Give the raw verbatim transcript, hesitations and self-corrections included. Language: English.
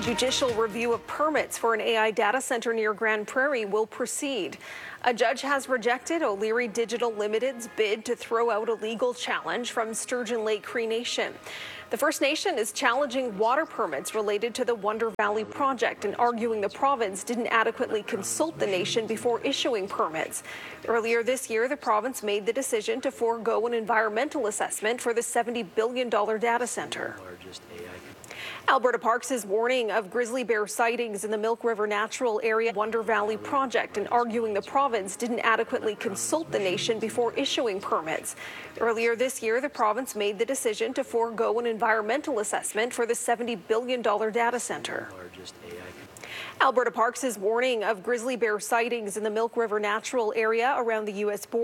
judicial review of permits for an A I data center near Grand Prairie will proceed. A judge has rejected O'Leary Digital Limited's bid to throw out a legal challenge from Sturgeon Lake Cree Nation. The First Nation is challenging water permits related to the Wonder Valley project and arguing the province didn't adequately consult the nation before issuing permits. Earlier this year, the province made the decision to forego an environmental assessment for the seventy billion dollars data center. Alberta Parks is warning of grizzly bear sightings in the Milk River Natural Area Wonder Valley project and arguing the province didn't adequately consult the nation before issuing permits. Earlier this year, the province made the decision to forego an environmental assessment for the seventy billion dollars data center. Alberta Parks is warning of grizzly bear sightings in the Milk River Natural Area around the U S border.